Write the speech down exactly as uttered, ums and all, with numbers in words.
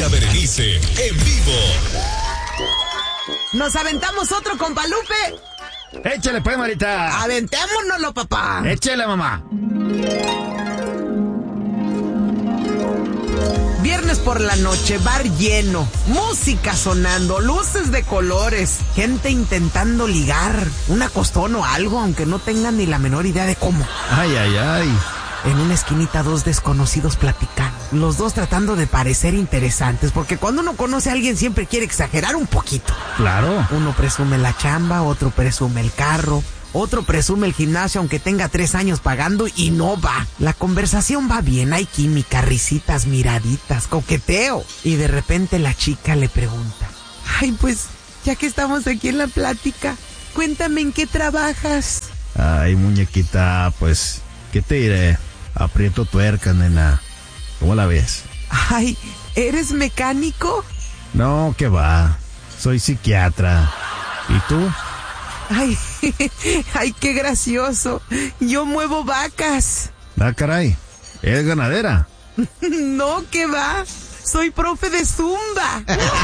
Ella Berenice, en vivo. ¿Nos aventamos otro, compa Lupe? Échale pues, Marita. Aventémonoslo, papá. Échale, mamá. Viernes por la noche, bar lleno, música sonando, luces de colores, gente intentando ligar, un acostón o algo, aunque no tengan ni la menor idea de cómo. Ay, ay, ay. En una esquinita, dos desconocidos platicando, los dos tratando de parecer interesantes, porque cuando uno conoce a alguien siempre quiere exagerar un poquito. Claro. Uno presume la chamba, otro presume el carro, otro presume el gimnasio aunque tenga tres años pagando y no va. La conversación va bien, hay química, risitas, miraditas, coqueteo. Y de repente la chica le pregunta: ay, pues, ya que estamos aquí en la plática, cuéntame en qué trabajas. Ay, muñequita, pues, ¿qué te diré? Aprieto tuercas, nena. ¿Cómo la ves? Ay, ¿eres mecánico? No, ¿qué va? Soy psiquiatra. ¿Y tú? Ay, ay, qué gracioso. Yo muevo vacas. Ah, caray. ¿Eres ganadera? No, ¿qué va? Soy profe de Zumba.